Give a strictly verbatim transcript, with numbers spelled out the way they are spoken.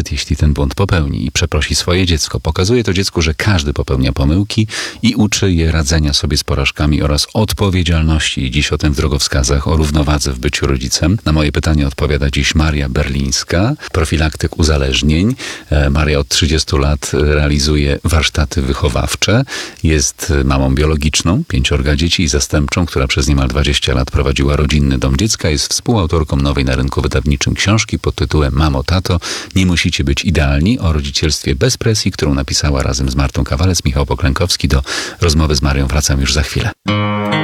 nawet jeśli ten błąd popełni i przeprosi swoje dziecko. Pokazuje to dziecku, że każdy popełnia pomyłki i uczy je radzenia sobie z porażkami oraz odpowiedzialności. Dziś o tym w drogowskazach, o równowadze w byciu rodzicem. Na moje pytanie odpowiada dziś Maria Berlińska, profilaktyk uzależnień. Maria od trzydziestu lat realizuje warsztaty wychowawcze. Jest mamą biologiczną, pięciorga dzieci i zastępczą, która przez niemal dwadzieścia lat prowadziła rodzinny dom dziecka. Jest współautorką nowej na rynku wydawniczym książki pod tytułem Mamo, tato, nie musicie być idealni, o rodzicielstwie bez presji, którą napisała razem z Martą Kawalec. Michał Poklękowski. Do rozmowy z Marią wracam już za chwilę.